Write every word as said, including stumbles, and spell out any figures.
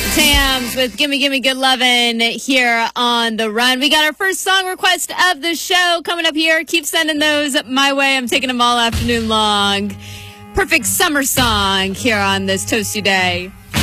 Tams with Gimme Gimme Good Lovin' here on The Run. We got our first song request of the show coming up here. Keep sending those my way. I'm taking them all afternoon long. Perfect summer song here on this toasty day.